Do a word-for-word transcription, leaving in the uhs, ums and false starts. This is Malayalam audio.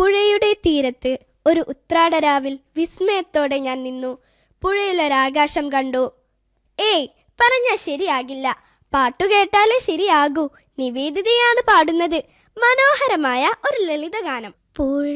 പുഴയുടെ തീരത്ത് ഒരു ഉത്രാടരാവിൽ വിസ്മയത്തോടെ ഞാൻ നിന്നു. പുഴയിലൊരാകാശം കണ്ടു. ഏയ്, പറഞ്ഞാൽ ശരിയാകില്ല. പാട്ടുകേട്ടാലേ ശരിയാകൂ. നിവേദിതയാണ് പാടുന്നത്. മനോഹരമായ ഒരു ലളിതഗാനം.